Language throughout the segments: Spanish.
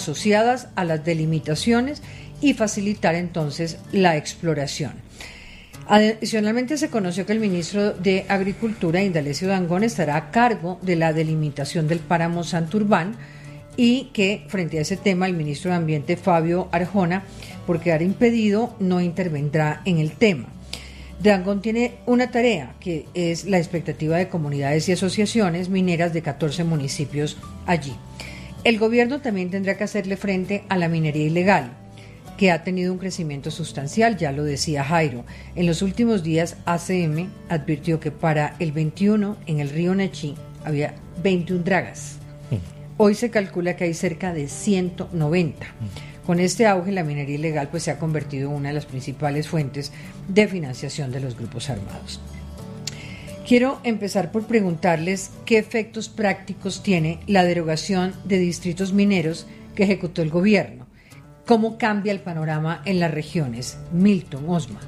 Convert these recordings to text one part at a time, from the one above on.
asociadas a las delimitaciones y facilitar entonces la exploración. Adicionalmente, se conoció que el ministro de Agricultura, Indalecio Dangond, estará a cargo de la delimitación del páramo Santurbán y que, frente a ese tema, el ministro de Ambiente, Fabio Arjona, por quedar impedido, no intervendrá en el tema. Dangond tiene una tarea, que es la expectativa de comunidades y asociaciones mineras de 14 municipios allí. El gobierno también tendrá que hacerle frente a la minería ilegal, que ha tenido un crecimiento sustancial, ya lo decía Jairo. En los últimos días, ACM advirtió que para el 21 en el río Nechí había 21 dragas. Hoy se calcula que hay cerca de 190. Con este auge, la minería ilegal pues se ha convertido en una de las principales fuentes de financiación de los grupos armados. Quiero empezar por preguntarles qué efectos prácticos tiene la derogación de distritos mineros que ejecutó el gobierno. ¿Cómo cambia el panorama en las regiones? Milton, Osma.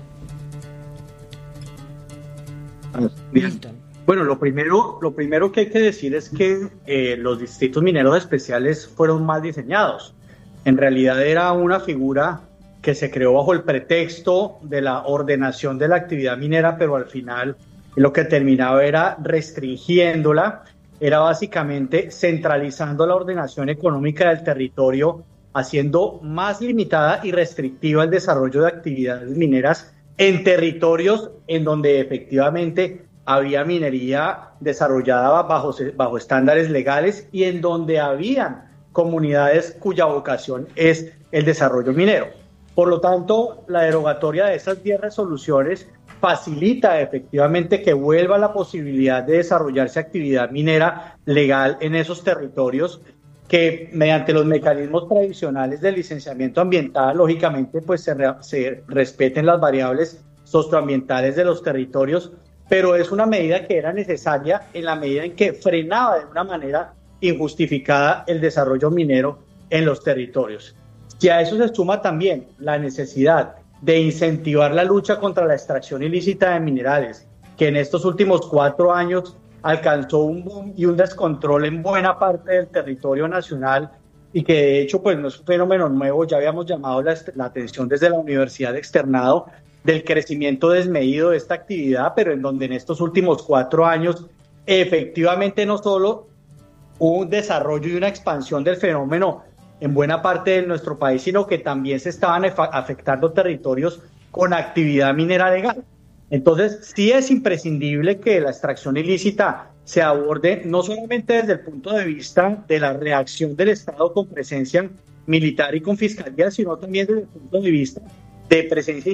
Milton. Bueno, lo primero que hay que decir es que los distritos mineros especiales fueron mal diseñados. En realidad era una figura que se creó bajo el pretexto de la ordenación de la actividad minera, pero al final lo que terminaba era restringiéndola, era básicamente centralizando la ordenación económica del territorio, haciendo más limitada y restrictiva el desarrollo de actividades mineras en territorios en donde efectivamente había minería desarrollada bajo estándares legales y en donde habían comunidades cuya vocación es el desarrollo minero. Por lo tanto, la derogatoria de esas 10 resoluciones facilita efectivamente que vuelva la posibilidad de desarrollarse actividad minera legal en esos territorios, que mediante los mecanismos tradicionales del licenciamiento ambiental, lógicamente, pues se respeten las variables socioambientales de los territorios, pero es una medida que era necesaria en la medida en que frenaba de una manera injustificada el desarrollo minero en los territorios. Y a eso se suma también la necesidad de incentivar la lucha contra la extracción ilícita de minerales, que en estos últimos 4 años alcanzó un boom y un descontrol en buena parte del territorio nacional y que de hecho pues no es un fenómeno nuevo. Ya habíamos llamado la atención desde la Universidad de Externado del crecimiento desmedido de esta actividad, pero en donde en estos últimos 4 años efectivamente no solo hubo un desarrollo y una expansión del fenómeno en buena parte de nuestro país, sino que también se estaban afectando territorios con actividad minera legal. Entonces, sí es imprescindible que la extracción ilícita se aborde no solamente desde el punto de vista de la reacción del Estado con presencia militar y con fiscalía, sino también desde el punto de vista de presencia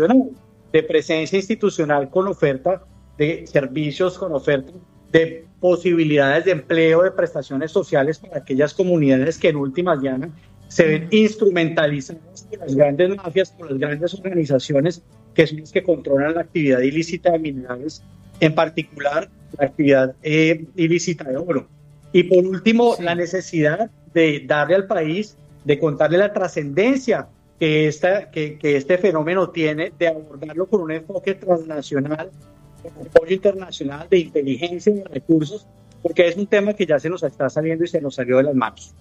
institucional con oferta de servicios, con oferta de posibilidades de empleo, de prestaciones sociales para aquellas comunidades que en últimas se ven instrumentalizadas por las grandes mafias, por las grandes organizaciones que son las que controlan la actividad ilícita de minerales, en particular la actividad ilícita de oro. Y por último, la necesidad de darle al país, de contarle la trascendencia que este fenómeno tiene, de abordarlo con un enfoque transnacional, de apoyo internacional, de inteligencia y de recursos, porque es un tema que ya se nos está saliendo y se nos salió de las manos.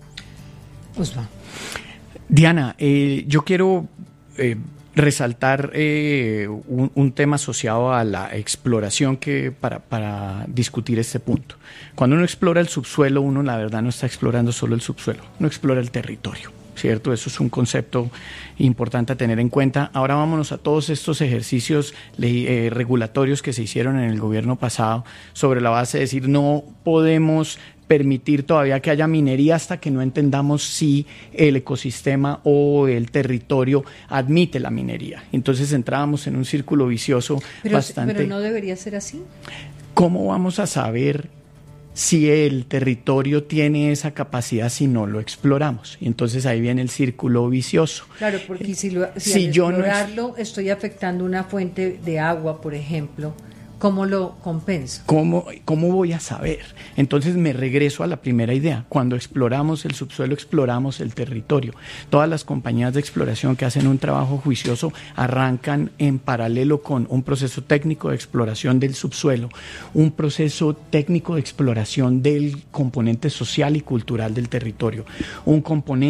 Diana, yo quiero resaltar un tema asociado a la exploración para discutir este punto. Cuando uno explora el subsuelo, uno la verdad no está explorando solo el subsuelo, uno explora el territorio, ¿cierto? Eso es un concepto importante a tener en cuenta. Ahora vámonos a todos estos ejercicios regulatorios que se hicieron en el gobierno pasado sobre la base de decir no podemos permitir todavía que haya minería hasta que no entendamos si el ecosistema o el territorio admite la minería. Entonces entrábamos en un círculo vicioso bastante... Pero no debería ser así. ¿Cómo vamos a saber si el territorio tiene esa capacidad si no lo exploramos? Y entonces ahí viene el círculo vicioso. Claro, porque si al explorarlo estoy afectando una fuente de agua, por ejemplo, ¿cómo lo compenso? ¿Cómo voy a saber? Entonces me regreso a la primera idea. Cuando exploramos el subsuelo, exploramos el territorio. Todas las compañías de exploración que hacen un trabajo juicioso arrancan en paralelo con un proceso técnico de exploración del subsuelo, un proceso técnico de exploración del componente social y cultural del territorio, un componente